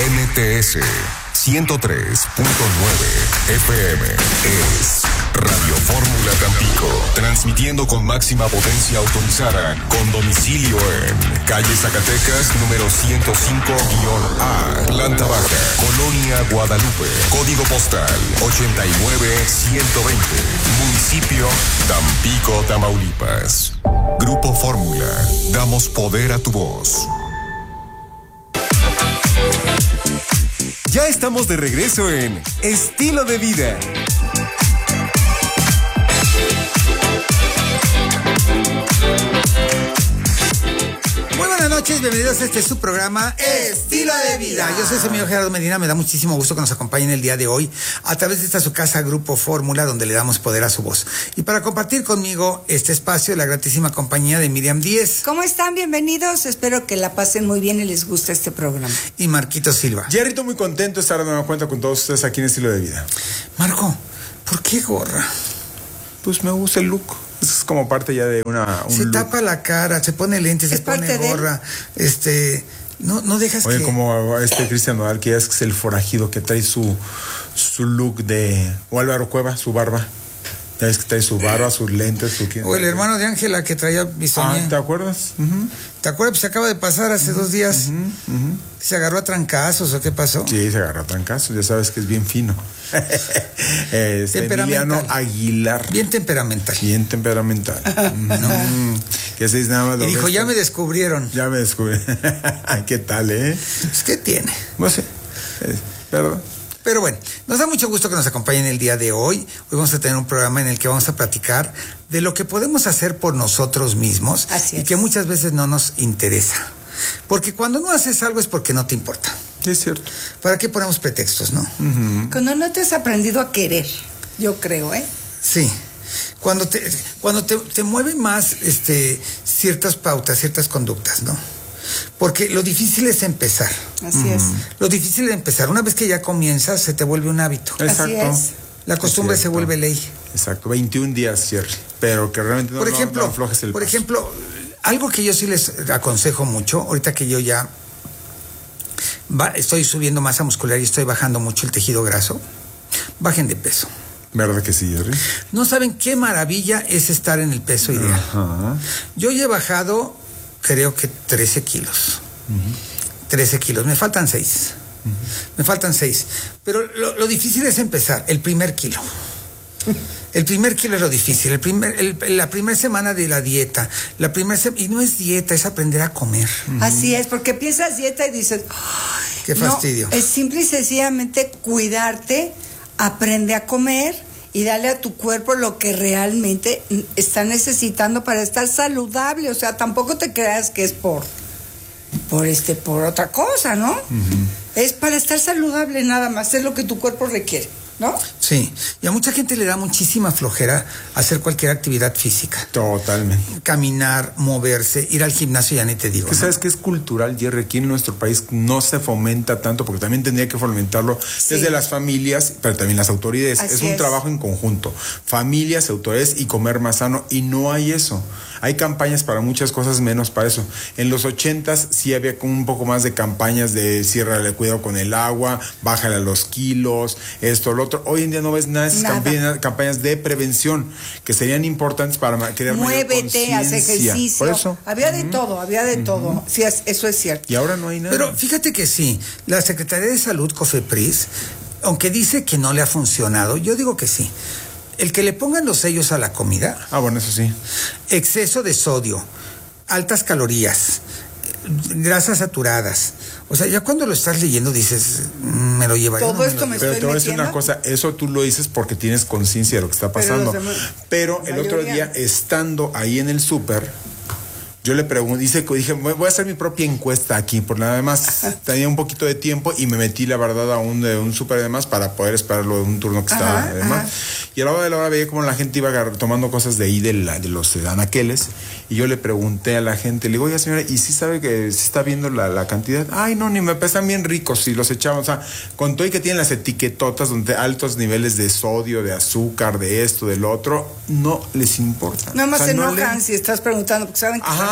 NTS 103.9 FM es Radio Fórmula Tampico, transmitiendo con máxima potencia autorizada, con domicilio en calle Zacatecas, número 105-A, planta baja, Colonia Guadalupe, código postal 89120, municipio Tampico, Tamaulipas. Grupo Fórmula, damos poder a tu voz. Ya estamos de regreso en Estilo de Vida. Muy buenas noches, bienvenidos a este su programa Estilo de Vida. Yo soy su amigo Gerardo Medina, me da muchísimo gusto que nos acompañen el día de hoy a través de esta su casa Grupo Fórmula, donde le damos poder a su voz. Y para compartir conmigo este espacio, la gratísima compañía de Miriam Díez. ¿Cómo están? Bienvenidos, espero que la pasen muy bien y les guste este programa. Y Marquito Silva. Jerrito, muy contento de estar dando cuenta con todos ustedes aquí en Estilo de Vida. Marco, ¿por qué gorra? Pues me gusta el look. Es como parte ya de un se look. Tapa la cara, se pone lentes, se pone gorra, no dejas. Oye, que... como Cristian Nodal, que ya es el forajido que trae su look de... O Álvaro Cueva, su barba. Ya ves que trae su barba, sus lentes, su... O el hermano de Ángela que traía bisoñé. ¿Te acuerdas? Uh-huh. ¿Te acuerdas? Pues se acaba de pasar hace 2 días. ¿Se agarró a trancazos o qué pasó? Sí, se agarró a trancazos, ya sabes que es bien fino. Emiliano Aguilar. Bien temperamental. Bien temperamental. Que se dice nada más. Y dijo, ya me descubrieron. Ya me descubrieron. ¿Qué tal, Pues, ¿qué tiene? No sé. Perdón. Pero bueno, nos da mucho gusto que nos acompañen el día de hoy. Hoy vamos a tener un programa en el que vamos a platicar de lo que podemos hacer por nosotros mismos. Así es. Y que muchas veces no nos interesa. Porque cuando no haces algo es porque no te importa. Es cierto. ¿Para qué ponemos pretextos, no? Uh-huh. Cuando no te has aprendido a querer, yo creo, Sí. Cuando te mueven más ciertas pautas, ciertas conductas, ¿no? Porque lo difícil es empezar. Así es. Lo difícil es empezar. Una vez que ya comienzas, se te vuelve un hábito. Exacto. Así es. La costumbre se vuelve ley. Exacto. 21 días, Jerry. Pero que realmente no aflojes el paso. Por ejemplo, algo que yo sí les aconsejo mucho, ahorita que yo ya estoy subiendo masa muscular y estoy bajando mucho el tejido graso, bajen de peso. ¿Verdad que sí, Jerry? No saben qué maravilla es estar en el peso ideal. Uh-huh. Yo ya he bajado, creo que 13 kilos. 13 kilos. Me faltan 6. Me faltan 6. Pero lo difícil es empezar. El primer kilo. El primer kilo es lo difícil. La primera semana de la dieta. Y no es dieta, es aprender a comer. Así es, porque piensas dieta y dices... Qué fastidio. No, es simple y sencillamente cuidarte, aprende a comer y darle a tu cuerpo lo que realmente está necesitando para estar saludable. O sea, tampoco te creas que es por otra cosa, ¿no? Uh-huh. Es para estar saludable nada más, es lo que tu cuerpo requiere, ¿no? Sí, y a mucha gente le da muchísima flojera hacer cualquier actividad física. Totalmente. Caminar, moverse, ir al gimnasio, ya ni te digo. ¿no? ¿Sabes qué es cultural, Jerry? Aquí en nuestro país no se fomenta tanto, porque también tendría que fomentarlo desde las familias, pero también las autoridades. Es un trabajo en conjunto. Familias, autoridades y comer más sano, y no hay eso. Hay campañas para muchas cosas, menos para eso. En los 80s sí había como un poco más de campañas de ciérrale, cuidado con el agua, bájale a los kilos, esto, lo otro. Hoy en día no ves nada de esas campañas de prevención que serían importantes para crear mayor conciencia. Muévete, haz ejercicio. Por eso. Había de todo. Sí, eso es cierto. Y ahora no hay nada. Pero fíjate que sí, la Secretaría de Salud, COFEPRIS, aunque dice que no le ha funcionado, yo digo que sí. El que le pongan los sellos a la comida. Bueno, eso sí. Exceso de sodio, altas calorías, grasas saturadas. O sea, ya cuando lo estás leyendo dices, me lo llevaré. Todo esto me estoy metiendo. Pero te voy a decir una cosa, eso tú lo dices porque tienes conciencia de lo que está pasando. Pero el otro día, estando ahí en el súper, yo le pregunté, dije, voy a hacer mi propia encuesta aquí, por nada más. Tenía un poquito de tiempo y me metí, la verdad, a un súper de más para poder esperarlo de un turno que estaba además. Y a la hora de la hora veía como la gente iba tomando cosas de ahí de los anaqueles. Y yo le pregunté a la gente, le digo, oiga señora, ¿y sí sabe que sí está viendo la cantidad? Ay, no, ni me pesan bien ricos, y los echamos, o sea, con todo y que tienen las etiquetotas donde altos niveles de sodio, de azúcar, de esto, del otro, no les importa. Nada más o sea, se enojan si estás preguntando, porque saben que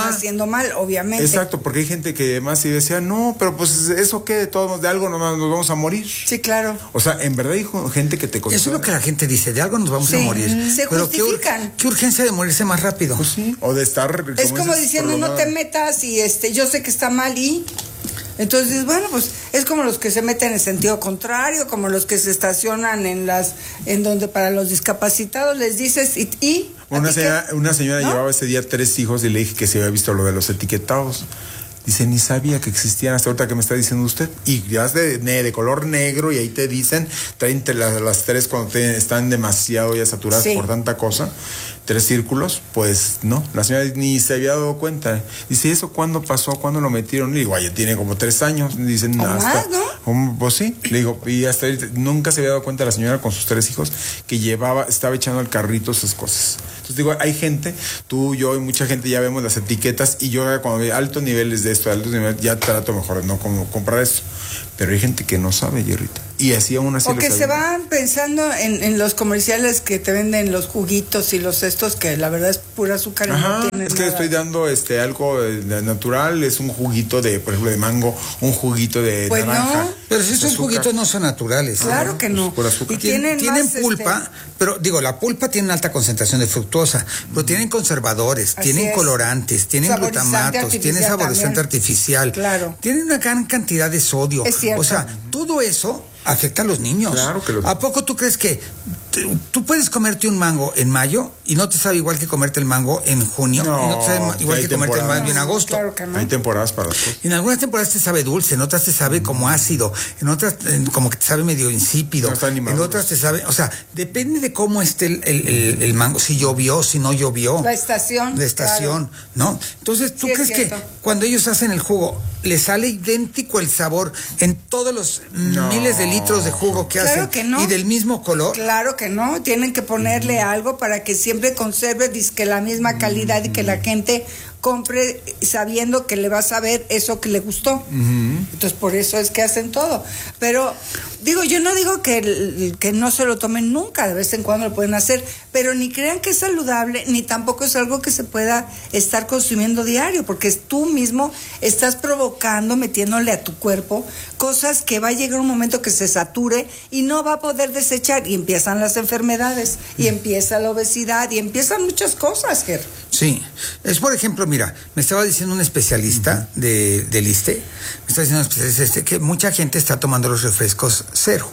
haciendo mal, obviamente. Exacto, porque hay gente que además y decía, no, pero pues eso qué, de todos, de algo nos vamos a morir. Sí, claro. O sea, en verdad hay gente que te controla. Eso es lo que la gente dice, de algo nos vamos a morir. Se pero justifican. ¿Qué urgencia de morirse más rápido? Pues sí, o de estar... Es como diciendo, no te metas y yo sé que está mal y... Entonces, bueno, pues es como los que se meten en sentido contrario, como los que se estacionan en donde para los discapacitados les dices una señora ¿no? Llevaba ese día 3 hijos y le dije que se había visto lo de los etiquetados. Dice, ni sabía que existían hasta ahorita que me está diciendo usted. Y ya es de color negro y ahí te dicen, traen las 3 cuando están demasiado ya saturadas por tanta cosa, 3 círculos, pues no, la señora ni se había dado cuenta. Dice, ¿eso cuándo pasó? ¿Cuándo lo metieron? Le digo, ya tiene como 3 años. Dicen, hasta, ¿no? Pues sí, le digo, y hasta ahorita nunca se había dado cuenta la señora con sus 3 hijos que estaba echando al carrito esas cosas. Entonces digo, hay gente, tú, yo y mucha gente ya vemos las etiquetas y yo cuando veo altos niveles de esto, altos niveles, ya trato mejor de no comprar esto. Pero hay gente que no sabe, Jerrita. Y así aún así. O que se van pensando en los comerciales que te venden los juguitos y los estos que la verdad es pura azúcar. Ajá, y no tienen es que nada. estoy dando algo natural, es un juguito de, por ejemplo, de mango, un juguito de naranja. No, pero si esos juguitos no son naturales. Claro que no. Y tienen pulpa, pero digo, la pulpa tiene una alta concentración de fructosa, pero tienen conservadores, tienen colorantes, tienen glutamatos, tienen saborizante artificial, tienen una gran cantidad de sodio. O sea, todo eso afecta a los niños. Claro que ¿A poco tú crees que tú puedes comerte un mango en mayo y no te sabe igual que comerte el mango en junio? No, y no te sabe igual que comerte el mango en agosto. Claro que no. Hay temporadas para todo. En algunas temporadas te sabe dulce, en otras te sabe como ácido, en otras como que te sabe medio insípido, en otras te sabe, o sea, depende de cómo esté el mango, si llovió, si no llovió. La estación, ¿no? Entonces, ¿tú crees que cuando ellos hacen el jugo le sale idéntico el sabor en todos los miles de litros de jugo que hacen que no. y del mismo color? Claro que no, tienen que ponerle algo para que siempre conserve dizque la misma calidad y que la gente compre sabiendo que le va a saber eso que le gustó. Entonces por eso es que hacen todo. Pero digo, yo no digo que no se lo tomen nunca, de vez en cuando lo pueden hacer, pero ni crean que es saludable, ni tampoco es algo que se pueda estar consumiendo diario, porque tú mismo estás provocando, metiéndole a tu cuerpo cosas que va a llegar un momento que se sature y no va a poder desechar, y empiezan las enfermedades, y empieza la obesidad, y empiezan muchas cosas, Ger. Sí, es por ejemplo, mira, me estaba diciendo un especialista del ISSSTE, me estaba diciendo un especialista que mucha gente está tomando los refrescos cero.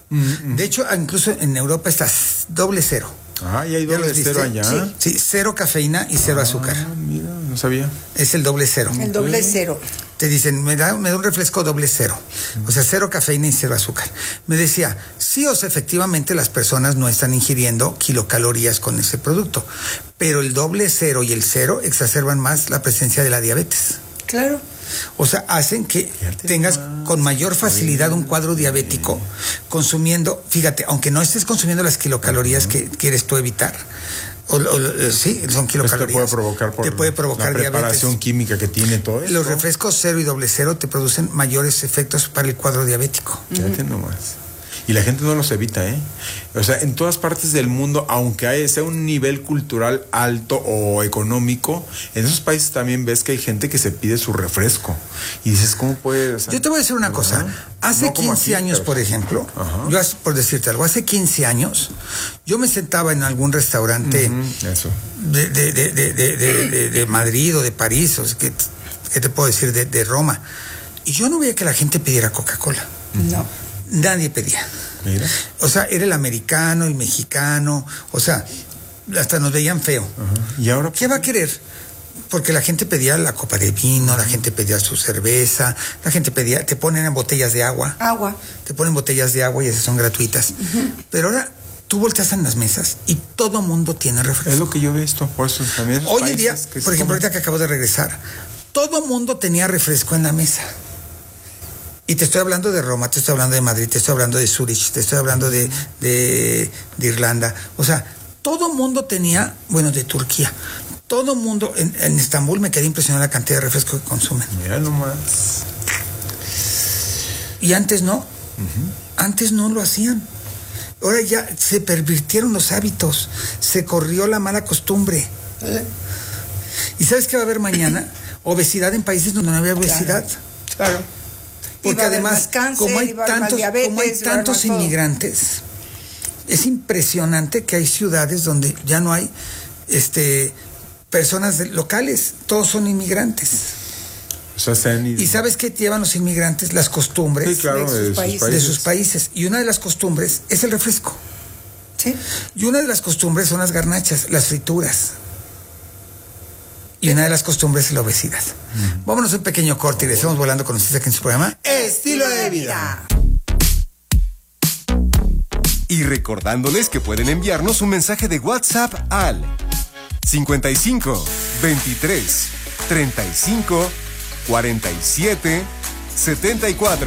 De hecho, incluso en Europa está doble cero. Ah, ¿y hay doble cero allá? Sí, cero cafeína y cero azúcar. Mira, no sabía. Es el doble cero. El doble cero. Te dicen, me da un refresco doble cero. O sea, cero cafeína y cero azúcar. Me decía, sí, o sea, efectivamente las personas no están ingiriendo kilocalorías con ese producto, pero el doble cero y el cero exacerban más la presencia de la diabetes. Claro. O sea, hacen que tengas con mayor facilidad un cuadro diabético consumiendo, fíjate, aunque no estés consumiendo las kilocalorías que quieres tú evitar, sí, son kilocalorías. Te puede provocar la preparación diabetes. Química que tiene todo esto. Los refrescos cero y doble cero te producen mayores efectos para el cuadro diabético. Fíjate nomás. Y la gente no los evita, ¿eh? O sea, en todas partes del mundo, aunque sea un nivel cultural alto o económico, en esos países también ves que hay gente que se pide su refresco. Y dices, ¿cómo puede? O sea, yo te voy a decir una cosa. Hace 15 años, por ejemplo, yo por decirte algo, hace 15 años, yo me sentaba en algún restaurante de Madrid o de París, o sea, ¿qué te puedo decir? De Roma. Y yo no veía que la gente pidiera Coca-Cola. No. Nadie pedía. Mira. O sea, era el americano, el mexicano, o sea, hasta nos veían feo. ¿Y ahora qué va a querer? Porque la gente pedía la copa de vino, la gente pedía su cerveza, la gente pedía, te ponen en botellas de agua. Te ponen botellas de agua y esas son gratuitas. Pero ahora tú volteas en las mesas y todo mundo tiene refresco. Es lo que yo he visto, por eso también. Hoy en día, por ejemplo, ahorita que acabo de regresar, todo mundo tenía refresco en la mesa. Y te estoy hablando de Roma, te estoy hablando de Madrid, te estoy hablando de Zurich, te estoy hablando de Irlanda. O sea, todo mundo tenía, bueno, de Turquía. Todo mundo, en Estambul me quedé impresionado la cantidad de refresco que consumen. Mira nomás. Y antes no. Antes no lo hacían. Ahora ya se pervirtieron los hábitos. Se corrió la mala costumbre. ¿Y sabes qué va a haber mañana? Obesidad en países donde no había obesidad. Claro. Porque además, cáncer, como hay tantos inmigrantes, es impresionante que hay ciudades donde ya no hay personas locales, todos son inmigrantes. O sea, ¿Y sabes qué llevan los inmigrantes? Las costumbres, sí, claro, de sus países. Y una de las costumbres es el refresco. Sí. Y una de las costumbres son las garnachas, las frituras. Y una de las costumbres es la obesidad. Vámonos a un pequeño corte y le estamos volando con ustedes aquí en su programa Estilo de Vida. Y recordándoles que pueden enviarnos un mensaje de WhatsApp al 55 23 35 47 74.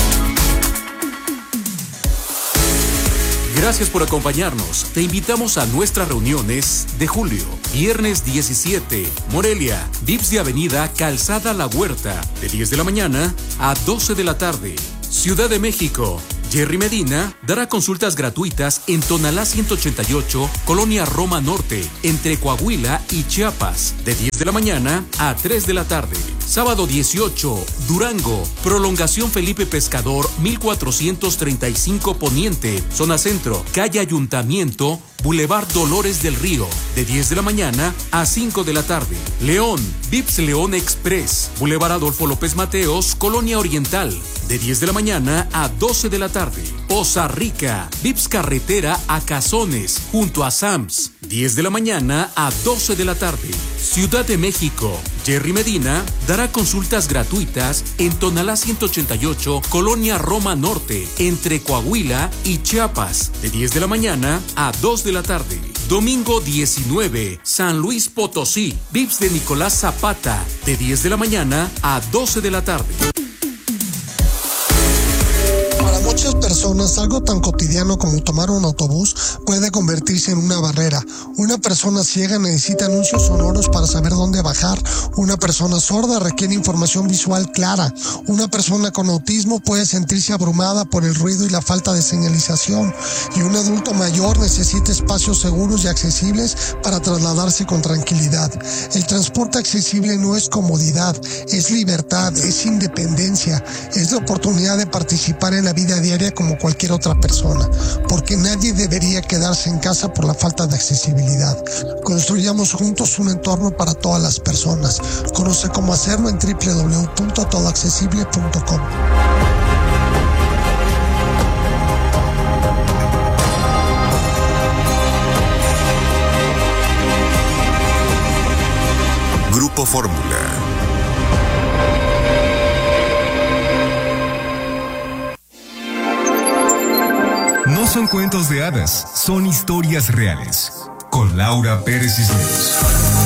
Gracias por acompañarnos. Te invitamos a nuestras reuniones de julio. Viernes 17, Morelia, Vips de Avenida Calzada La Huerta, de 10 de la mañana a 12 de la tarde. Ciudad de México, Jerry Medina dará consultas gratuitas en Tonalá 188, Colonia Roma Norte, entre Coahuila y Chiapas, de 10 de la mañana a 3 de la tarde. Sábado 18, Durango, Prolongación Felipe Pescador, 1435 Poniente, Zona Centro, Calle Ayuntamiento, Boulevard Dolores del Río, de 10 de la mañana a 5 de la tarde. León, Vips León Express, Boulevard Adolfo López Mateos, Colonia Oriental, de 10 de la mañana a 12 de la tarde. Poza Rica, Vips Carretera a Cazones, junto a Sams, 10 de la mañana a 12 de la tarde. Ciudad de México, Jerry Medina dará consultas gratuitas en Tonalá 188, Colonia Roma Norte, entre Coahuila y Chiapas, de 10 de la mañana a 2 de la tarde. Domingo 19, San Luis Potosí, Vips de Nicolás Zapata, de 10 de la mañana a 12 de la tarde. Para muchas personas, algo tan cotidiano como tomar un autobús puede convertirse en una barrera. Una persona ciega necesita anuncios sonoros para saber dónde bajar. Una persona sorda requiere información visual clara. Una persona con autismo puede sentirse abrumada por el ruido y la falta de señalización. Y un adulto mayor necesita espacios seguros y accesibles para trasladarse con tranquilidad. El transporte accesible no es comodidad, es libertad, es independencia, es la oportunidad de participar en la vida diaria como cualquier otra persona, porque nadie debería quedarse en casa por la falta de accesibilidad. Construyamos juntos un entorno para todas las personas. Conoce cómo hacerlo en www.todoaccesible.com. Grupo Fórmula. No son cuentos de hadas, son historias reales. Con Laura Pérez Cisneros.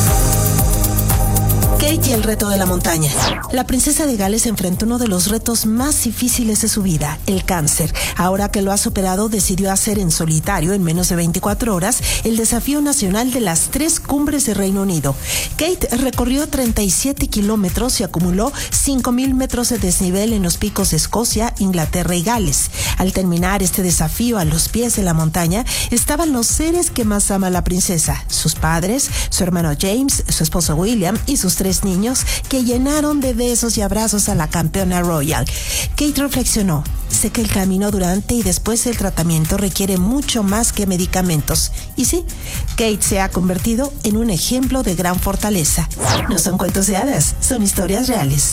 Kate y el reto de la montaña. La princesa de Gales enfrentó uno de los retos más difíciles de su vida, el cáncer. Ahora que lo ha superado, decidió hacer en solitario, en menos de 24 horas, el desafío nacional de las 3 cumbres de Reino Unido. Kate recorrió 37 kilómetros y acumuló 5,000 metros de desnivel en los picos de Escocia, Inglaterra y Gales. Al terminar este desafío a los pies de la montaña, estaban los seres que más ama la princesa, sus padres, su hermano James, su esposo William y sus 3 niños, que llenaron de besos y abrazos a la campeona royal. Kate reflexionó: sé que el camino durante y después del tratamiento requiere mucho más que medicamentos. Y sí, Kate se ha convertido en un ejemplo de gran fortaleza. No son cuentos de hadas, son historias reales.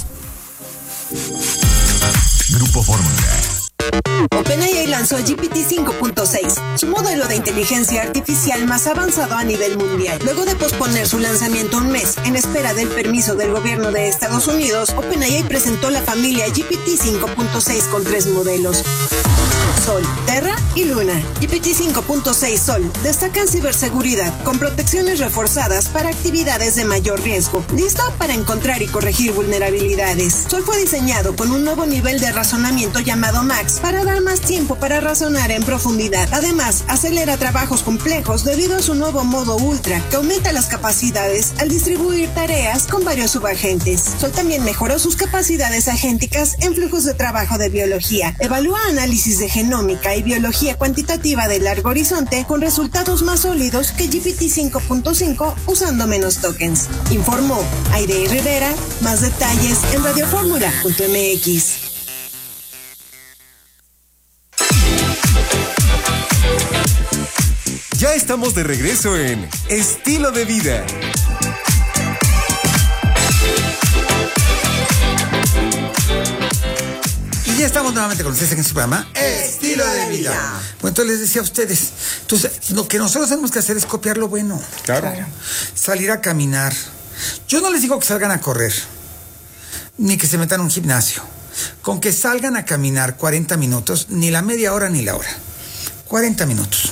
Grupo Fórmula. OpenAI lanzó GPT 5.6, su modelo de inteligencia artificial más avanzado a nivel mundial. Luego de posponer su lanzamiento un mes en espera del permiso del gobierno de Estados Unidos, OpenAI presentó la familia GPT 5.6 con 3 modelos: Sol, Terra y Luna. GPT 5.6 Sol destaca en ciberseguridad, con protecciones reforzadas para actividades de mayor riesgo, listo para encontrar y corregir vulnerabilidades. Sol fue diseñado con un nuevo nivel de razonamiento llamado Max para dar más tiempo para para razonar en profundidad. Además, acelera trabajos complejos debido a su nuevo modo Ultra, que aumenta las capacidades al distribuir tareas con varios subagentes. Sol también mejoró sus capacidades agénticas en flujos de trabajo de biología. Evalúa análisis de genómica y biología cuantitativa de largo horizonte con resultados más sólidos que GPT 5.5 usando menos tokens. Informó Airey Rivera. Más detalles en radioformula.mx. Ya estamos de regreso en Estilo de Vida. Y ya estamos nuevamente con ustedes en este programa Estilo de Vida. Bueno, entonces les decía a ustedes, entonces lo que nosotros tenemos que hacer es copiar lo bueno. Claro. Salir a caminar. Yo no les digo que salgan a correr, ni que se metan a un gimnasio. Con que salgan a caminar 40 minutos, ni la media hora ni la hora. 40 minutos.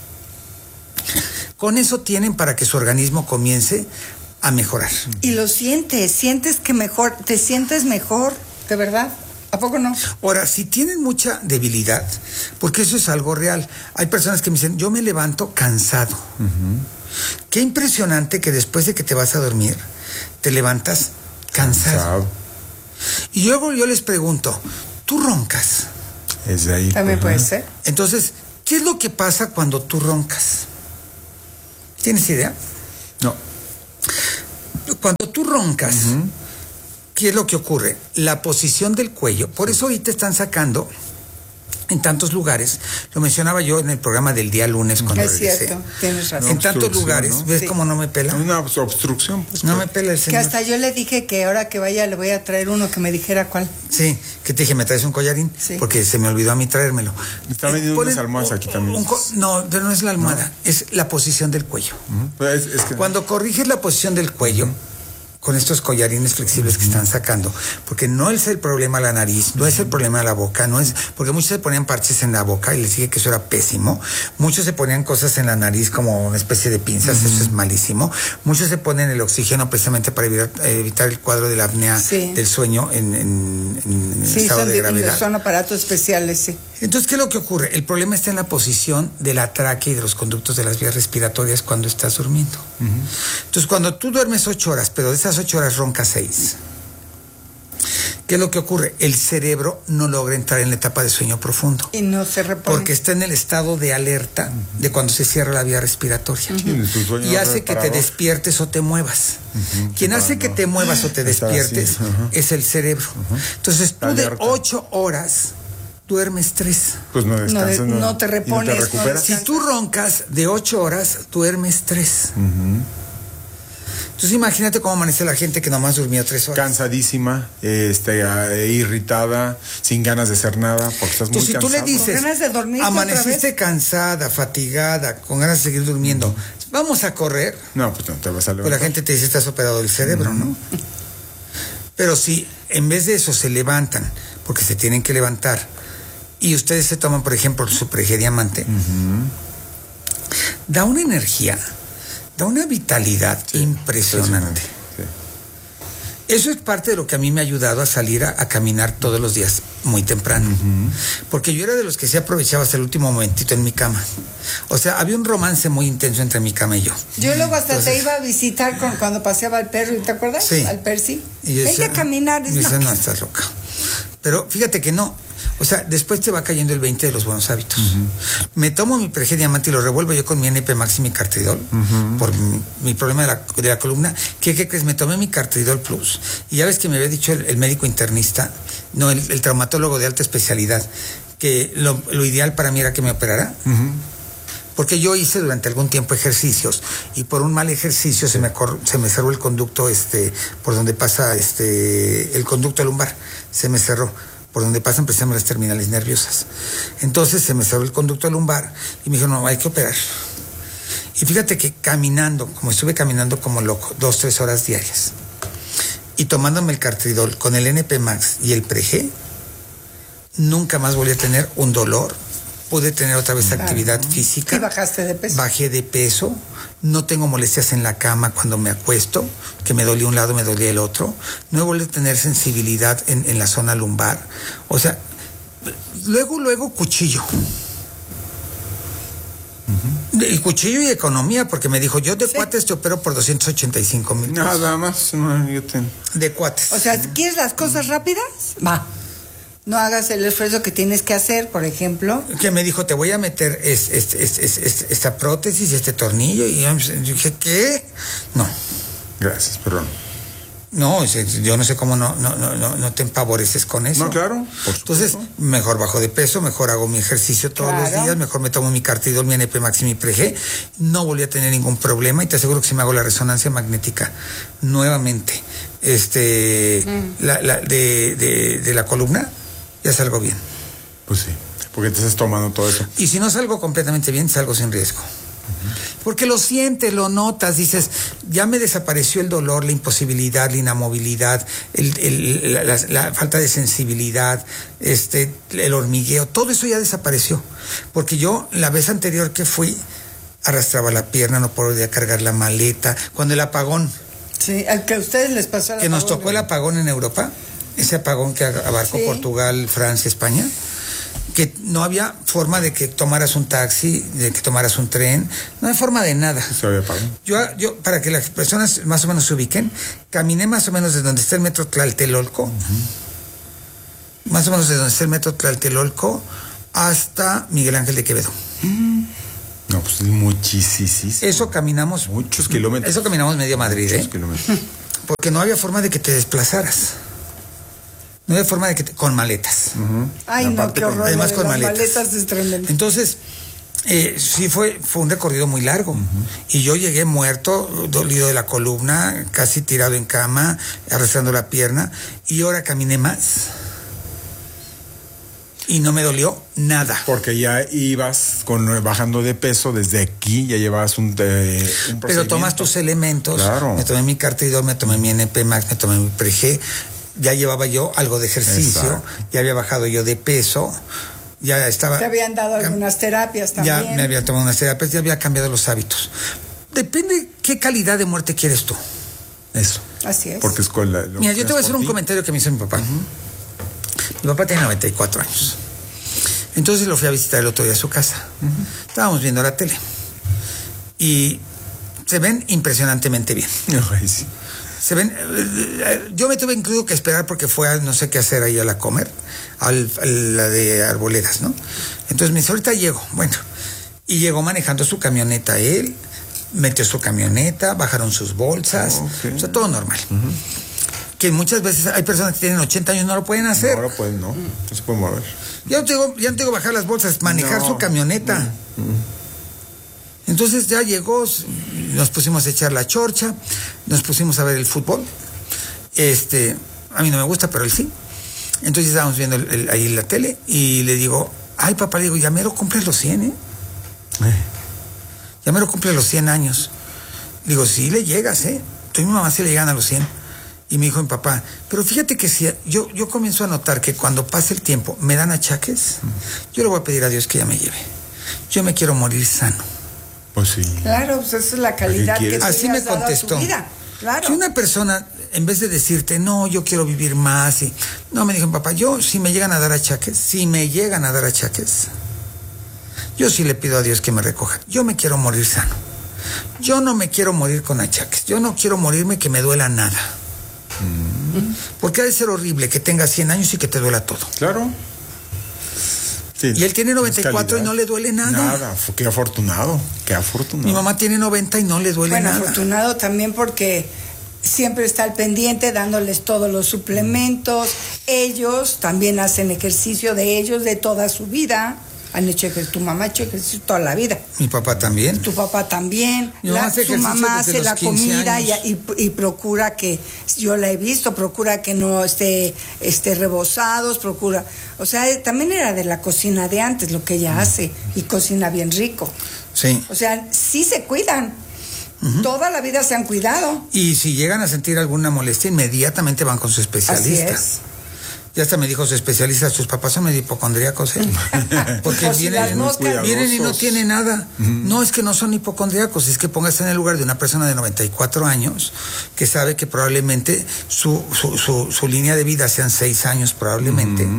Con eso tienen para que su organismo comience a mejorar. Y lo sientes que mejor, te sientes mejor, de verdad. ¿A poco no? Ahora, si tienen mucha debilidad, porque eso es algo real. Hay personas que me dicen, yo me levanto cansado. Qué impresionante que después de que te vas a dormir, te levantas cansado. Y luego yo les pregunto, ¿tú roncas? Es de ahí. También puede ser. Entonces, ¿qué es lo que pasa cuando tú roncas? ¿Tienes idea? No. Cuando tú roncas, ¿qué es lo que ocurre? La posición del cuello. Por eso ahorita están sacando en tantos lugares, lo mencionaba yo en el programa del día lunes cuando regresé. Es cierto, tienes razón. En tantos lugares, ¿no? ¿ves Sí. cómo no me pela? Una obstrucción. Pues, No me pela el Que señor. hasta yo le dije que ahora que vaya le voy a traer uno que me dijera cuál. Sí, que te dije, ¿me traes un collarín? Sí. Porque se me olvidó a mí traérmelo. Está vendiendo Ponen unas almohadas aquí también. No, pero no es la almohada, es la posición del cuello. Pues es que Cuando corriges la posición del cuello, con estos collarines flexibles que están sacando, porque no es el problema la nariz, no es el problema la boca, no es, porque muchos se ponían parches en la boca y les dije que eso era pésimo, muchos se ponían cosas en la nariz como una especie de pinzas, eso es malísimo, muchos se ponen el oxígeno precisamente para evitar el cuadro de la apnea del sueño en estado de gravedad. Son aparatos especiales, sí. Entonces, ¿qué es lo que ocurre? El problema está en la posición de la tráquea y de los conductos de las vías respiratorias cuando estás durmiendo. Entonces, cuando tú duermes 8 horas, pero de esas 8 horas roncas 6, ¿qué es lo que ocurre? El cerebro no logra entrar en la etapa de sueño profundo. Y no se repone. Porque está en el estado de alerta de cuando se cierra la vía respiratoria. Y hace que te despiertes o te muevas. Quien hace que te muevas o te despiertes es el cerebro. Entonces, tú de 8 horas duermes 3. Pues no descansas. No te repones. Y no te recuperas. Si tú roncas de 8 horas, duermes 3. Entonces imagínate cómo amanece la gente que nomás durmía 3 horas. Cansadísima, irritada, sin ganas de hacer nada, porque estás muy Entonces, si cansado. tú le dices, Con ganas de dormirte otra amaneciste vez. cansada, fatigada, con ganas de seguir durmiendo, vamos a correr, No, pues no te vas a pues la levantar. gente te dice, estás operado del cerebro, ¿no? Pero si en vez de eso se levantan, porque se tienen que levantar, y ustedes se toman, por ejemplo, su Prege Diamante, da una energía, da una vitalidad impresionante. Sí. Eso es parte de lo que a mí me ha ayudado a salir a caminar todos los días muy temprano. Porque yo era de los que se aprovechaba hasta el último momentito en mi cama. O sea, había un romance muy intenso entre mi cama y yo. Yo luego hasta Entonces, te iba a visitar cuando paseaba al perro, ¿te acuerdas? Sí. Al Percy. Y yo Vente decía, a caminar. me dice, no, estás loca. Pero fíjate que no. O sea, después te va cayendo el 20 de los buenos hábitos. Me tomo mi Prege Diamante y lo revuelvo yo con mi NP Max y mi Cartridol por mi problema de la columna. ¿Qué crees? Me tomé mi Cartridol Plus. Y ya ves que me había dicho el médico internista, no, el traumatólogo de alta especialidad, que lo ideal para mí era que me operara. Porque yo hice durante algún tiempo ejercicios y por un mal ejercicio se me cerró el conducto por donde pasa el conducto lumbar, se me cerró por donde pasan precisamente las terminales nerviosas. Entonces se me cerró el conducto lumbar y me dijo, no, hay que operar. Y fíjate que estuve caminando como loco, 2-3 horas diarias, y tomándome el Cartridol con el NP Max y el Prege, nunca más volví a tener un dolor. Pude tener otra vez actividad física. ¿Y bajaste de peso? Bajé de peso. No tengo molestias en la cama cuando me acuesto, que me dolía un lado, me dolía el otro. No he vuelto a tener sensibilidad en la zona lumbar. O sea, luego cuchillo. Y cuchillo y economía, porque me dijo, yo de cuates te opero por 285,000 pesos. Nada más, no, de cuates. O sea, ¿quieres las cosas rápidas? Va. No hagas el esfuerzo que tienes que hacer, por ejemplo. Que me dijo, te voy a meter esta prótesis, este tornillo. Y yo dije, ¿qué? No. Gracias, perdón. No, yo no sé cómo no te empavoreces con eso. No, claro. Entonces, mejor bajo de peso, mejor hago mi ejercicio todos los días, mejor me tomo mi Cartidol, mi NP Max y mi Preg. No volví a tener ningún problema y te aseguro que si me hago la resonancia magnética nuevamente, de la columna, ya salgo bien. Pues sí, porque te estás tomando todo eso. Y si no salgo completamente bien, salgo sin riesgo. Porque lo sientes, lo notas, dices, ya me desapareció el dolor, la imposibilidad, la inamovilidad, la falta de sensibilidad, el hormigueo, todo eso ya desapareció. Porque yo, la vez anterior que fui, arrastraba la pierna, no podía cargar la maleta. Cuando el apagón... Sí, al que a ustedes les pasó el apagón. Que nos tocó el apagón en Europa, ese apagón que abarcó Portugal, Francia, España, que no había forma de que tomaras un taxi, de que tomaras un tren, no hay forma de nada. Yo para que las personas más o menos se ubiquen, caminé más o menos desde donde está el metro Tlatelolco, más o menos desde donde está el metro Tlatelolco hasta Miguel Ángel de Quevedo. No, pues muchísimo. Eso caminamos. Muchos kilómetros. Eso caminamos medio Madrid, muchos kilómetros. Porque no había forma de que te desplazaras. No había forma de que con maletas. Ay, no, qué horror. Además con maletas es tremendo. Entonces, sí fue un recorrido muy largo. Y yo llegué muerto, dolido de la columna, casi tirado en cama, arrastrando la pierna. Y ahora caminé más. Y no me dolió nada. Porque ya ibas bajando de peso desde aquí, ya llevabas un Pero tomas tus elementos. Claro. Me tomé mi Cartidol, me tomé mi NP Max, me tomé mi Preg. Ya llevaba yo algo de ejercicio. Exacto. Ya había bajado yo de peso. Ya estaba... Te habían dado algunas terapias también. Ya me había tomado unas terapias, ya había cambiado los hábitos. Depende qué calidad de muerte quieres tú. Eso. Así es. Porque es con Mira, yo te voy a hacer un comentario que me hizo mi papá. Mi papá tiene 94 años. Entonces lo fui a visitar el otro día a su casa. Estábamos viendo la tele. Y se ven impresionantemente bien. Ay, sí. Se ven, yo me tuve incluso que esperar porque fue a no sé qué hacer ahí a la comer, a la de Arboledas, ¿no? Entonces me dice, ahorita llego. Bueno, y llegó manejando su camioneta él, metió su camioneta, bajaron sus bolsas, o sea, todo normal. Que muchas veces hay personas que tienen 80 años no lo pueden hacer. No lo pueden, no se pueden mover. Ya no tengo que bajar las bolsas, manejar su camioneta. Entonces ya llegó, nos pusimos a echar la chorcha, nos pusimos a ver el fútbol. A mí no me gusta, pero él sí. Entonces estábamos viendo ahí la tele y le digo, ay papá, le digo, ya mero cumple los 100, Ya mero cumple los 100 años. Le digo, sí le llegas, Tú y mi mamá sí le llegan a los 100. Y me dijo mi papá, pero fíjate que si yo comienzo a notar que cuando pase el tiempo me dan achaques, yo le voy a pedir a Dios que ya me lleve. Yo me quiero morir sano. Pues sí. Claro, pues esa es la calidad que así me contestó. Claro. Si una persona, en vez de decirte, no, yo quiero vivir más, no, me dijo, papá, yo si me llegan a dar achaques, yo sí le pido a Dios que me recoja. Yo me quiero morir sano. Yo no me quiero morir con achaques. Yo no quiero morirme que me duela nada. Porque ha de ser horrible que tengas 100 años y que te duela todo. Claro. Sí, y él tiene 94 y no le duele nada. Nada, qué afortunado, qué afortunado. Mi mamá tiene 90 y no le duele nada. Afortunado también porque siempre está al pendiente dándoles todos los suplementos. Ellos también hacen ejercicio de ellos de toda su vida. Han hecho ejercicio, tu mamá ha hecho ejercicio toda la vida. Mi papá también. Tu papá también. Su mamá hace la comida y procura que, yo la he visto, procura que no esté rebozados, procura. O sea, también era de la cocina de antes lo que ella hace y cocina bien rico. Sí. O sea, sí se cuidan. Toda la vida se han cuidado. Y si llegan a sentir alguna molestia, inmediatamente van con su especialista. Así es. Ya hasta me dijo su especialista, sus papás son medio hipocondríacos, porque vienen y no tienen nada. No es que no son hipocondríacos, es que póngase en el lugar de una persona de 94 años que sabe que probablemente su línea de vida sean 6 años probablemente,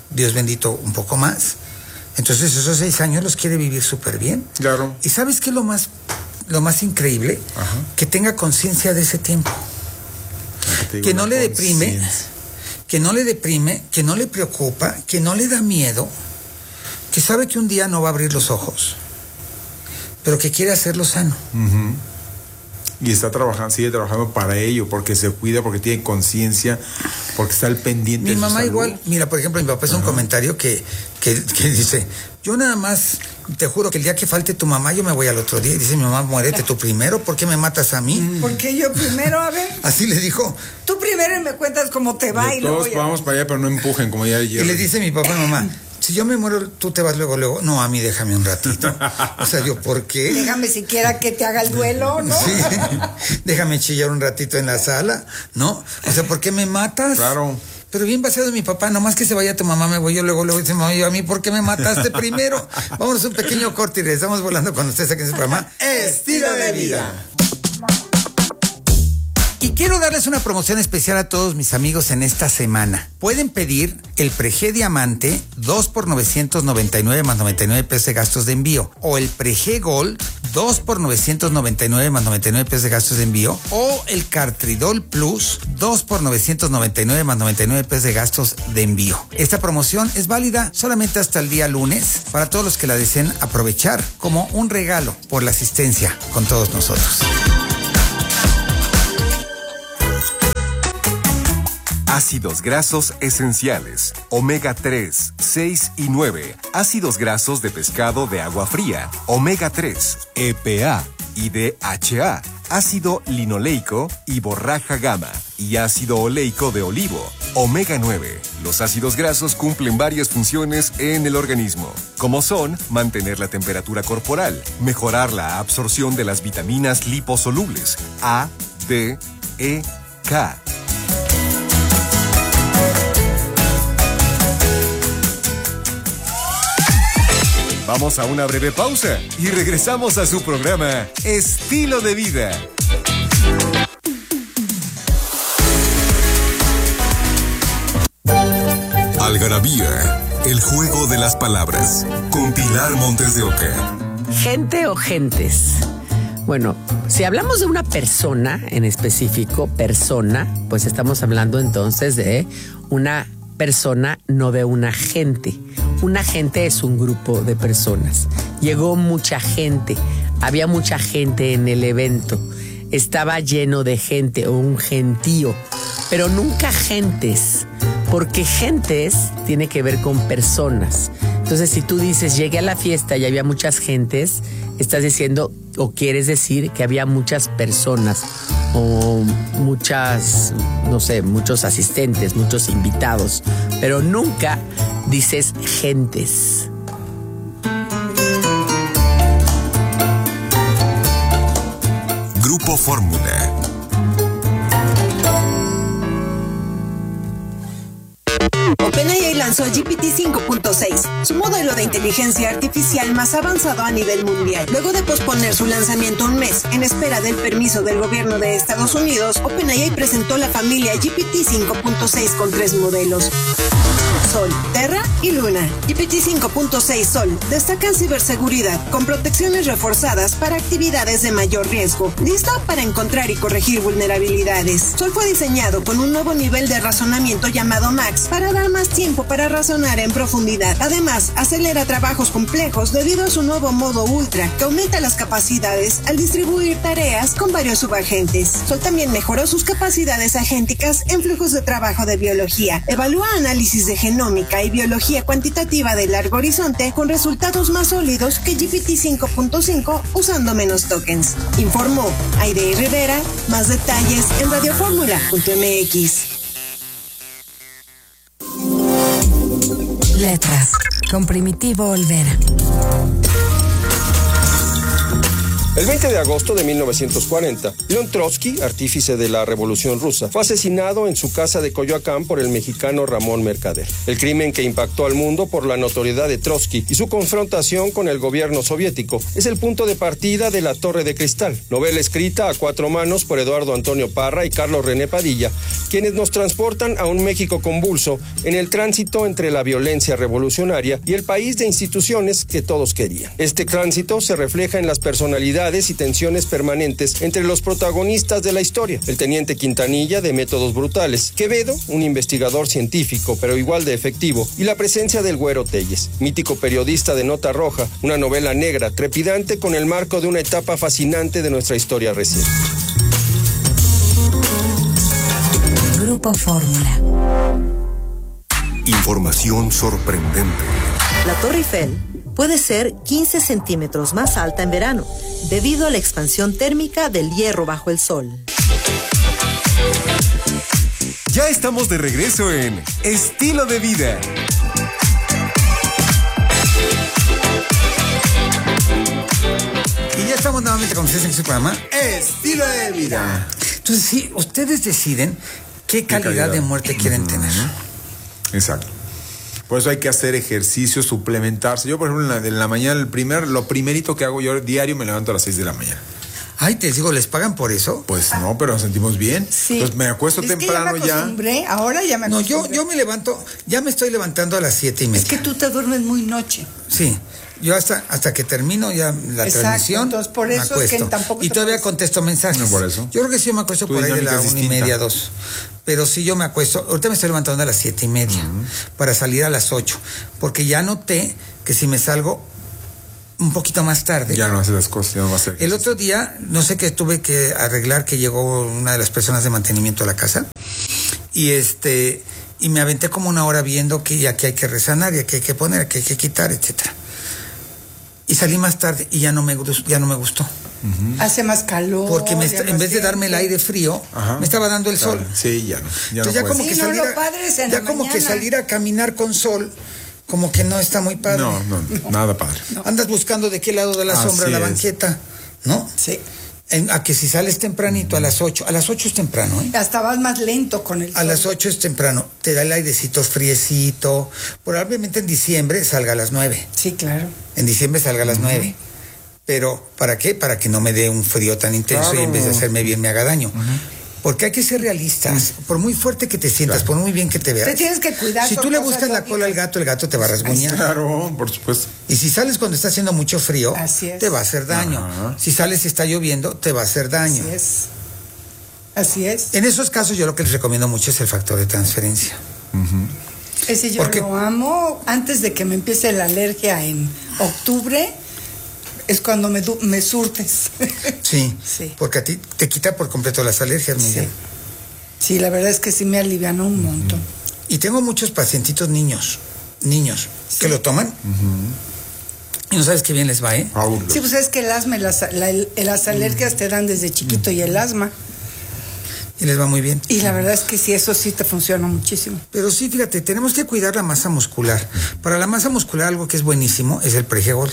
Dios bendito, un poco más. Entonces esos 6 años los quiere vivir súper bien. Claro. ¿Y sabes qué es lo más increíble? Ajá. Que tenga conciencia de ese tiempo. Que no le deprime, que no le preocupa, que no le da miedo, que sabe que un día no va a abrir los ojos, pero que quiere hacerlo sano. Uh-huh. Y sigue trabajando para ello, porque se cuida, porque tiene conciencia, porque está al pendiente. Mi mamá igual, mira, por ejemplo, mi papá hizo un comentario que dice, yo nada más, te juro que el día que falte tu mamá, yo me voy al otro día. Y dice mi mamá, muérete tú primero, ¿por qué me matas a mí? ¿Por qué yo primero? A ver. Así le dijo. Tú primero y me cuentas cómo te va y luego todos vamos para allá, pero no empujen, como ya ayer. Y le dice mi papá, mamá, si yo me muero, tú te vas luego. No, a mí déjame un ratito. O sea, yo, ¿por qué? Déjame siquiera que te haga el duelo, ¿no? Sí, déjame chillar un ratito en la sala, ¿no? O sea, ¿por qué me matas? Claro. Pero bien vaciado mi papá, nomás que se vaya tu mamá, me voy yo luego dice, mamá, yo a mí, ¿por qué me mataste primero? Vámonos un pequeño corte y regresamos volando con ustedes aquí en su programa Estilo de Vida. Y quiero darles una promoción especial a todos mis amigos en esta semana. Pueden pedir el Prege Diamante 2 por 999 más 99 pesos de gastos de envío. O el Prege Gold 2 por 999 más 99 pesos de gastos de envío. O el Cartridol Plus 2 por 999 más 99 pesos de gastos de envío. Esta promoción es válida solamente hasta el día lunes para todos los que la deseen aprovechar como un regalo por la asistencia con todos nosotros. Ácidos grasos esenciales, omega 3, 6 y 9. Ácidos grasos de pescado de agua fría, omega 3, EPA y DHA. Ácido linoleico y borraja gamma. Y ácido oleico de olivo, omega 9. Los ácidos grasos cumplen varias funciones en el organismo, como son mantener la temperatura corporal, mejorar la absorción de las vitaminas liposolubles A, D, E, K. Vamos a una breve pausa y regresamos a su programa Estilo de Vida. Algarabía, el juego de las palabras, con Pilar Montes de Oca. Gente o gentes. Bueno, si hablamos de una persona en específico, pues estamos hablando entonces de una persona, no de una gente. Una gente es un grupo de personas. Llegó mucha gente, había mucha gente en el evento, estaba lleno de gente o un gentío, pero nunca gentes, porque gentes tiene que ver con personas. Entonces, si tú dices, llegué a la fiesta y había muchas gentes, estás diciendo o quieres decir que había muchas personas o muchas, no sé, muchos asistentes, muchos invitados, pero nunca dices gentes. Grupo Fórmula. OpenAI lanzó GPT 5.6, su modelo de inteligencia artificial más avanzado a nivel mundial. Luego de posponer su lanzamiento un mes en espera del permiso del gobierno de Estados Unidos, OpenAI presentó la familia GPT 5.6 con 3 modelos: Sol, Terra y Luna. GPT 5.6 Sol destaca en ciberseguridad con protecciones reforzadas para actividades de mayor riesgo, listo para encontrar y corregir vulnerabilidades. Sol fue diseñado con un nuevo nivel de razonamiento llamado Max para dar más tiempo para razonar en profundidad. Además, acelera trabajos complejos debido a su nuevo modo Ultra, que aumenta las capacidades al distribuir tareas con varios subagentes. Sol también mejoró sus capacidades agénticas en flujos de trabajo de biología. Evalúa análisis de genómica y biología cuantitativa de largo horizonte con resultados más sólidos que GPT 5.5 usando menos tokens. Informó Aide Rivera. Más detalles en radioformula.mx. Letras con Primitivo Olvera. El 20 de agosto de 1940, León Trotsky, artífice de la Revolución Rusa, fue asesinado en su casa de Coyoacán por el mexicano Ramón Mercader. El crimen que impactó al mundo por la notoriedad de Trotsky y su confrontación con el gobierno soviético es el punto de partida de La Torre de Cristal, novela escrita a 4 manos por Eduardo Antonio Parra y Carlos René Padilla, quienes nos transportan a un México convulso en el tránsito entre la violencia revolucionaria y el país de instituciones que todos querían. Este tránsito se refleja en las personalidades y tensiones permanentes entre los protagonistas de la historia. El teniente Quintanilla, de métodos brutales; Quevedo, un investigador científico pero igual de efectivo; y la presencia del Güero Telles, mítico periodista de Nota Roja, una novela negra, trepidante, con el marco de una etapa fascinante de nuestra historia reciente. Grupo Fórmula. Información sorprendente. La Torre Eiffel puede ser 15 centímetros más alta en verano, debido a la expansión térmica del hierro bajo el sol. Ya estamos de regreso en Estilo de Vida. Y ya estamos nuevamente con ustedes en su programa Estilo de Vida. Entonces, sí, ustedes deciden qué calidad de muerte quieren tener. Exacto. Por eso hay que hacer ejercicio, suplementarse. Yo, por ejemplo, en la mañana, lo primerito que hago yo diario, me levanto a las 6 de la mañana. Ay, te digo, ¿les pagan por eso? Pues no, pero nos sentimos bien. Sí. Entonces me acuesto temprano ya. Ahora ya me acostumbré. No, yo me levanto, ya me estoy levantando a las 7:30. Es que tú te duermes muy noche. Sí. Yo hasta que termino ya la transmisión. Entonces por eso es que tampoco. Y todavía contesto mensajes. No, por eso. Yo creo que sí me acuesto por ahí de la 1:30, 2. Pero sí yo me acuesto. Ahorita me estoy levantando a las 7:30 para salir a las 8. Porque ya noté que si me salgo un poquito más tarde. Ya no hace las cosas, ya no va a hacer. El otro día, no sé qué tuve que arreglar, que llegó una de las personas de mantenimiento a la casa. Y me aventé como 1 hora viendo que aquí hay que resanar, y aquí hay que poner, aquí hay que quitar, etcétera. Y salí más tarde y ya no me gustó. Hace más calor. Porque en vez de darme el aire frío, me estaba dando el sol. Sí, ya no. Entonces ya como que salir que salir a caminar con sol, como que no está muy padre. No, nada padre. No. Andas buscando de qué lado de la sombra la banqueta, ¿no? Sí. A que si sales tempranito a las 8 es temprano, ¿eh? Hasta vas más lento con el sol. A las 8 es temprano, te da el airecito friecito. Probablemente en diciembre salga a las 9. Sí, claro. En diciembre salga a las 9. Pero, ¿para qué? Para que no me dé un frío tan intenso y en vez de hacerme bien me haga daño. Porque hay que ser realistas. Por muy fuerte que te sientas, por muy bien que te veas. Te tienes que cuidar. Si tú le buscas la cola al gato, el gato te va a rasguñar. Claro, por supuesto. Y si sales cuando está haciendo mucho frío, te va a hacer daño. Si sales y está lloviendo, te va a hacer daño. Así es. En esos casos yo lo que les recomiendo mucho es el factor de transferencia. Ese yo lo amo. Antes de que me empiece la alergia en octubre, es cuando me surtes. Sí, porque a ti te quita por completo las alergias, Miguel. Sí, la verdad es que sí me alivianó un montón. Y tengo muchos pacientitos niños que lo toman y no sabes qué bien les va, ¿eh? Sí, pues es que el asma y las alergias te dan desde chiquito y el asma. Y les va muy bien. Y la verdad es que sí, eso sí te funciona muchísimo. Pero sí, fíjate, tenemos que cuidar la masa muscular. Para la masa muscular algo que es buenísimo es el Pregol.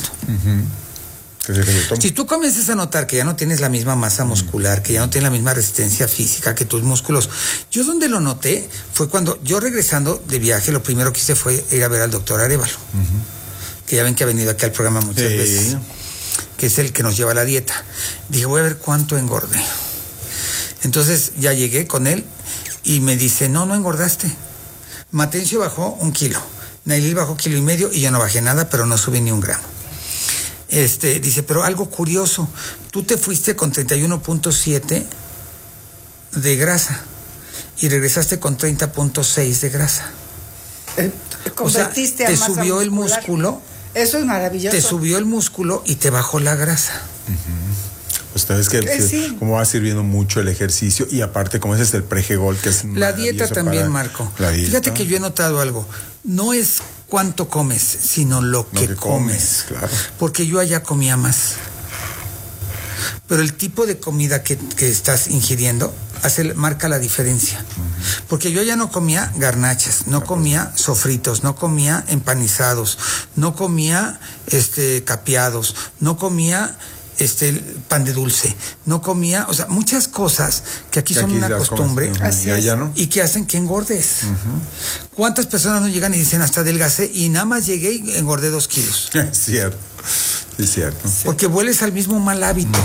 Si tú comienzas a notar que ya no tienes la misma masa muscular, que ya no tienes la misma resistencia física, que tus músculos... Yo donde lo noté fue cuando yo regresando de viaje, lo primero que hice fue ir a ver al doctor Arévalo, que ya ven que ha venido aquí al programa muchas veces, que es el que nos lleva la dieta. Dije, voy a ver cuánto engordé. Entonces ya llegué con él y me dice, no engordaste. Matencio bajó 1 kilo, Nailil bajó 1,5 kilos y yo no bajé nada, pero no subí ni 1 gramo. Dice, pero algo curioso, tú te fuiste con 31.7 de grasa y regresaste con 30.6 de grasa. O sea, te subió el músculo. Eso es maravilloso. Te subió el músculo y te bajó la grasa. Ustedes que como va sirviendo mucho el ejercicio y aparte como ese es el Pregol, que es la dieta también, Marco. Fíjate que yo he notado algo, no es cuánto comes, sino lo que comes. Claro. Porque yo allá comía más. Pero el tipo de comida que estás ingiriendo marca la diferencia. Porque yo ya no comía garnachas, no comía sofritos, no comía empanizados, no comía capeados, no comía pan de dulce, no comía, o sea, muchas cosas que aquí son una costumbre y que hacen que engordes. ¿Cuántas personas no llegan y dicen hasta adelgacé y nada más llegué y engordé 2 kilos? Es cierto, es cierto. Porque vuelves al mismo mal hábito.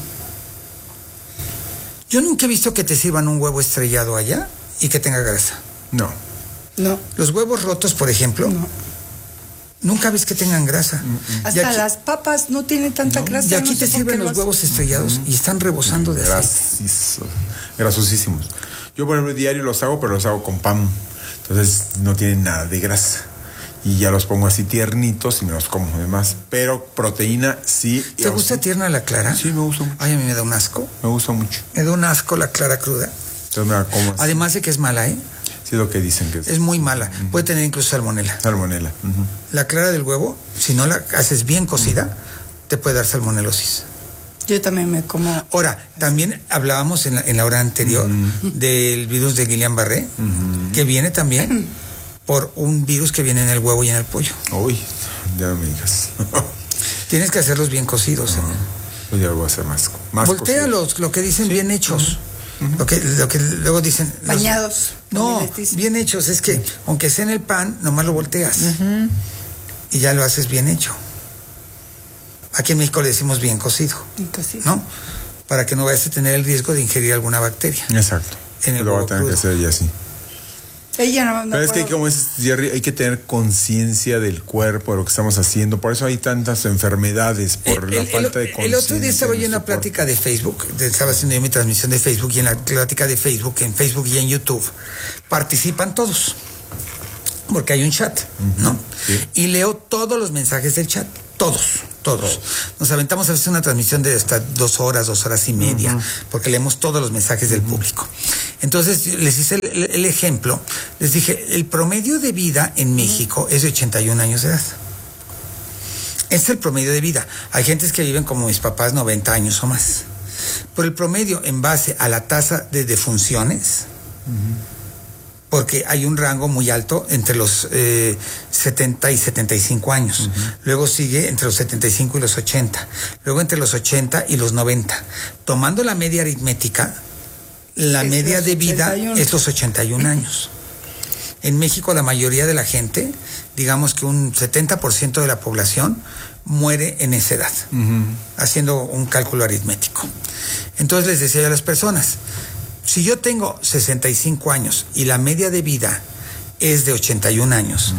Yo nunca he visto que te sirvan un huevo estrellado allá y que tenga grasa. No. Los huevos rotos, por ejemplo, nunca ves que tengan grasa. Hasta aquí, las papas no tienen tanta grasa. Y aquí te sirven los huevos estrellados y están rebosando de aceite. Grasosísimos. Yo, por ejemplo, diario los hago, pero los hago con pan. Entonces no tienen nada de grasa. Y ya los pongo así tiernitos y me los como además. Pero proteína sí. ¿Te gusta tierna la clara? Sí, me gusta mucho. Ay, a mí me da un asco. Me gusta mucho. Me da un asco la clara cruda. Entonces me la como así. Además de que es mala, ¿eh? Sí, lo que dicen que es. Es muy mala. Puede tener incluso salmonela. Salmonela. La clara del huevo, si no la haces bien cocida, te puede dar salmonelosis. Yo también me como. Ahora, también hablábamos en la hora anterior del virus de Guillain-Barré, que viene también por un virus que viene en el huevo y en el pollo. Uy, ya no me digas. Tienes que hacerlos bien cocidos. Pues ya lo voy a hacer más Voltéalos, lo que dicen bien hechos. Lo que luego dicen. Bañados. No, bien hechos. Es que, aunque sea en el pan, nomás lo volteas. Y ya lo haces bien hecho. Aquí en México le decimos bien cocido. Bien cocido. ¿No? Para que no vayas a tener el riesgo de ingerir alguna bacteria. Exacto. Lo va a tener que hacer ya así. Pero es que como es, Jerry, hay que tener conciencia del cuerpo, de lo que estamos haciendo. Por eso hay tantas enfermedades, por la falta de conciencia. El otro día estaba yo en una plática de Facebook, estaba haciendo yo mi transmisión de Facebook, y en la plática de Facebook, en Facebook y en YouTube, participan todos, porque hay un chat, ¿no? Sí. Y leo todos los mensajes del chat, todos. Nos aventamos a veces una transmisión de hasta 2 horas, 2 horas y media, porque leemos todos los mensajes del público. Entonces les hice el ejemplo, les dije, el promedio de vida en México es de 81 años de edad. Es el promedio de vida. Hay gentes que viven como mis papás 90 años o más. Pero el promedio en base a la tasa de defunciones, porque hay un rango muy alto entre los 70 y 75 años. Luego sigue entre los 75 y los 80. Luego entre los 80 y los 90. Tomando la media aritmética, la media de vida es los 81 años. En México la mayoría de la gente, digamos que un 70% de la población muere en esa edad, haciendo un cálculo aritmético. Entonces les decía yo a las personas, si yo tengo 65 años y la media de vida es de 81 años,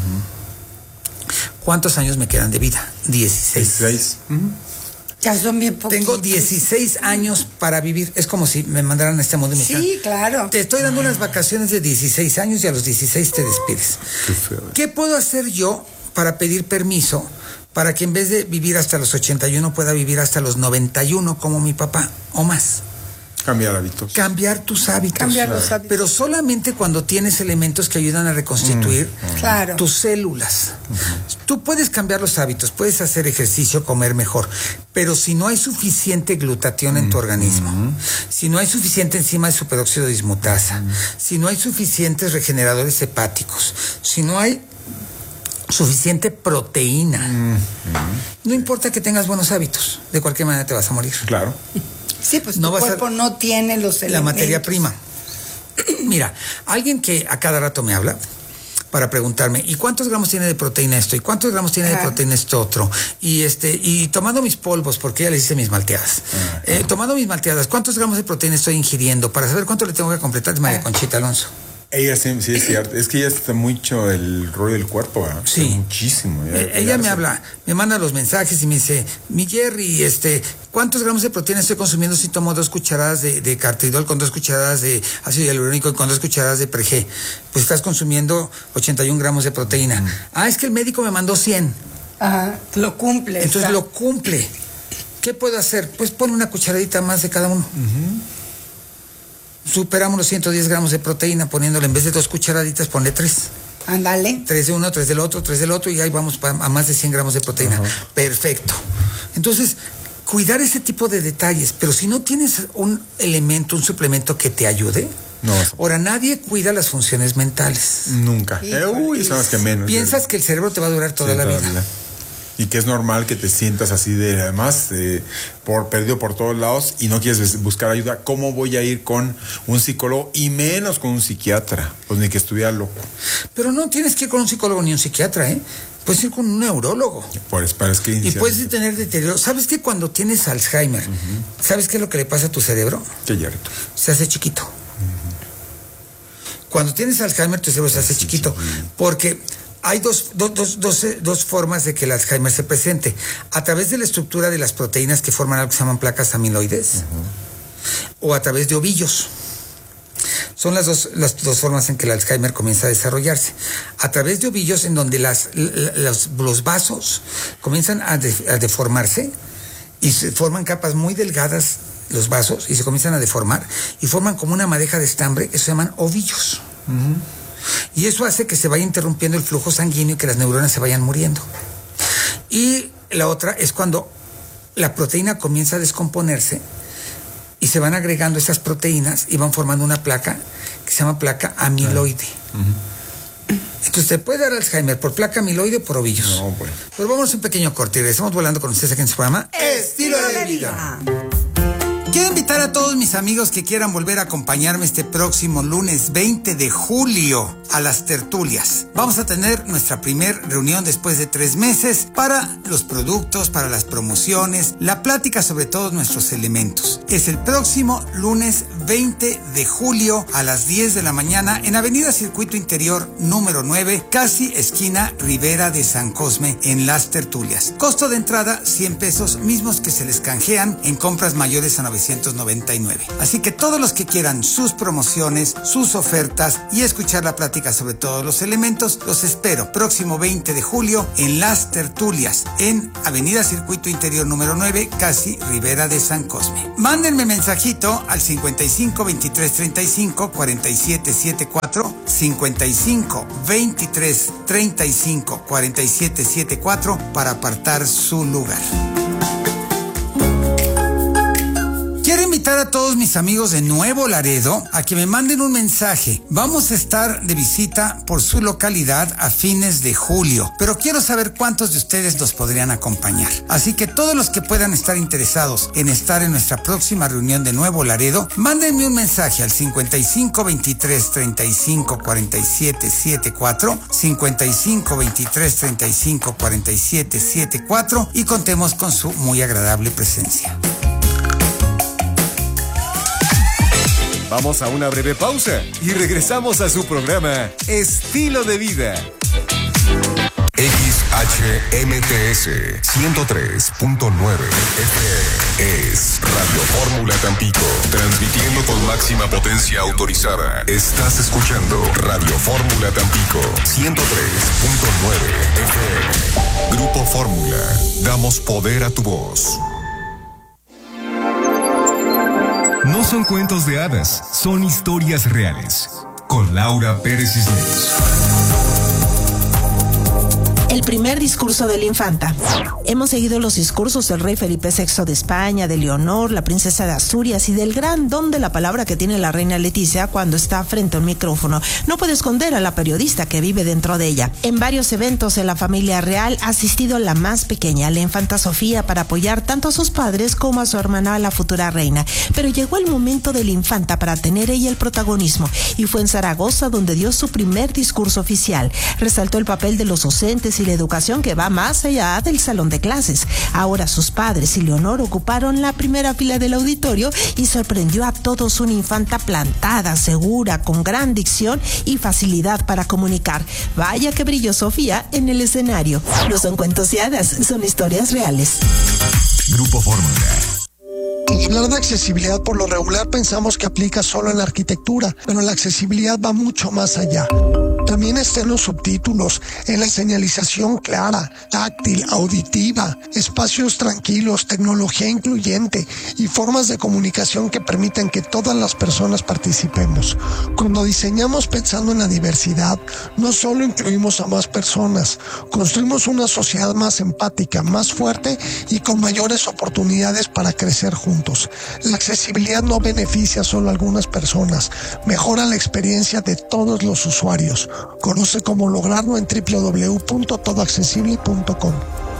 ¿cuántos años me quedan de vida? 16. Ya son bien poquitos. Tengo 16 años para vivir. Es como si me mandaran a este mundo y me dijeran, sí, claro. Te estoy dando unas vacaciones de 16 años y a los 16 te despides. Qué feo. ¿Qué puedo hacer yo para pedir permiso para que en vez de vivir hasta los 81 pueda vivir hasta los 91 como mi papá o más? Cambiar hábitos. Cambiar tus hábitos. Cambiar los hábitos. Pero solamente cuando tienes elementos que ayudan a reconstituir tus células. Tú puedes cambiar los hábitos, puedes hacer ejercicio, comer mejor, pero si no hay suficiente glutatión en tu organismo, si no hay suficiente enzima de superóxido dismutasa, si no hay suficientes regeneradores hepáticos, si no hay suficiente proteína, no importa que tengas buenos hábitos, de cualquier manera te vas a morir. Claro. Sí, pues tu cuerpo no tiene los elementos. La materia prima. Mira, alguien que a cada rato me habla para preguntarme, ¿y cuántos gramos tiene de proteína esto? ¿Y cuántos gramos tiene de proteína esto otro? Y tomando mis polvos, porque ya les hice mis malteadas. Tomando mis malteadas, ¿cuántos gramos de proteína estoy ingiriendo? Para saber cuánto le tengo que completar, es María Conchita Alonso. Ella sí es cierto. Es que ella está mucho el rollo del cuerpo, ¿verdad? Sí. Muchísimo. Ella me habla, me manda los mensajes y me dice, mi Jerry, ¿cuántos gramos de proteína estoy consumiendo si tomo 2 cucharadas de cartridol con 2 cucharadas de ácido hialurónico y con 2 cucharadas de Pregé? Pues estás consumiendo 81 gramos de proteína. Es que el médico me mandó 100. Lo cumple. Entonces lo cumple. ¿Qué puedo hacer? Pues pon una cucharadita más de cada uno. Superamos los 110 gramos de proteína poniéndole, en vez de 2 cucharaditas, ponle 3. Ándale. 3 de uno, 3 del otro, 3 del otro, y ahí vamos a más de 100 gramos de proteína. Perfecto. Entonces, cuidar ese tipo de detalles, pero si no tienes un elemento, un suplemento que te ayude, no. Ahora, nadie cuida las funciones mentales. Nunca. Son las que menos. Piensas que el cerebro te va a durar toda la vida. Y que es normal que te sientas así además, perdido por todos lados y no quieres buscar ayuda. ¿Cómo voy a ir con un psicólogo y menos con un psiquiatra? Pues ni que estuviera loco. Pero no tienes que ir con un psicólogo ni un psiquiatra, ¿eh? Puedes ir con un neurólogo. Y puedes tener deterioro. ¿Sabes que cuando tienes Alzheimer, ¿sabes qué es lo que le pasa a tu cerebro? ¿Qué, Yarito? Se hace chiquito. Cuando tienes Alzheimer, tu cerebro se hace chiquito. Porque hay dos formas de que el Alzheimer se presente. A través de la estructura de las proteínas que forman algo que se llaman placas amiloides, o a través de ovillos. Son las dos formas en que el Alzheimer comienza a desarrollarse. A través de ovillos, en donde los vasos comienzan a deformarse y se forman capas muy delgadas, los vasos, y se comienzan a deformar y forman como una madeja de estambre. Eso se llaman ovillos. Y eso hace que se vaya interrumpiendo el flujo sanguíneo y que las neuronas se vayan muriendo. Y la otra es cuando la proteína comienza a descomponerse y se van agregando esas proteínas y van formando una placa que se llama placa amiloide. Entonces te puede dar Alzheimer por placa amiloide o por ovillos. No, bueno. Pero vamos a un pequeño corte y regresamos volando con ustedes aquí en su programa Estilo de Vida. Quiero invitar a todos mis amigos que quieran volver a acompañarme este próximo lunes 20 de julio a las tertulias. Vamos a tener nuestra primer reunión después de 3 meses para los productos, para las promociones, la plática sobre todos nuestros elementos. Es el próximo lunes 20 de julio a las 10 de la mañana en Avenida Circuito Interior número 9, casi esquina Rivera de San Cosme, en las tertulias. Costo de entrada 100 pesos, mismos que se les canjean en compras mayores a 999. Así que todos los que quieran sus promociones, sus ofertas y escuchar la plática sobre todos los elementos, los espero próximo 20 de julio en las tertulias en Avenida Circuito Interior número 9, casi Rivera de San Cosme. Mándenme mensajito al 55 23 35 47 74, 55 23 35 47 74 para apartar su lugar. Quiero invitar a todos mis amigos de Nuevo Laredo a que me manden un mensaje. Vamos a estar de visita por su localidad a fines de julio, pero quiero saber cuántos de ustedes los podrían acompañar. Así que todos los que puedan estar interesados en estar en nuestra próxima reunión de Nuevo Laredo, mándenme un mensaje al 55 23 35 47 74, 55 23 35 47 74 y contemos con su muy agradable presencia. Vamos a una breve pausa y regresamos a su programa Estilo de Vida. XHMTS 103.9 FM es Radio Fórmula Tampico, transmitiendo con máxima potencia autorizada. Estás escuchando Radio Fórmula Tampico 103.9 FM. Grupo Fórmula, damos poder a tu voz. No son cuentos de hadas, son historias reales. Con Laura Pérez Cisneros. El primer discurso de la infanta. Hemos seguido los discursos del rey Felipe VI de España, de Leonor, la princesa de Asturias y del gran don de la palabra que tiene la reina Leticia cuando está frente a un micrófono. No puede esconder a la periodista que vive dentro de ella. En varios eventos de la familia real ha asistido la más pequeña, la infanta Sofía, para apoyar tanto a sus padres como a su hermana, la futura reina. Pero llegó el momento de la infanta para tener ella el protagonismo, y fue en Zaragoza donde dio su primer discurso oficial. Resaltó el papel de los docentes y la educación que va más allá del salón de clases. Ahora sus padres y Leonor ocuparon la primera fila del auditorio y sorprendió a todos una infanta plantada, segura, con gran dicción y facilidad para comunicar. Vaya que brilló Sofía en el escenario. No son cuentos y hadas, son historias reales. Grupo Fórmula. Hablar de accesibilidad por lo regular pensamos que aplica solo en la arquitectura, pero la accesibilidad va mucho más allá. También está en los subtítulos, en la señalización clara, táctil, auditiva, espacios tranquilos, tecnología incluyente y formas de comunicación que permiten que todas las personas participemos. Cuando diseñamos pensando en la diversidad, no solo incluimos a más personas, construimos una sociedad más empática, más fuerte y con mayores oportunidades para crecer juntos. La accesibilidad no beneficia solo a algunas personas, mejora la experiencia de todos los usuarios. Conoce cómo lograrlo en www.todoaccesible.com.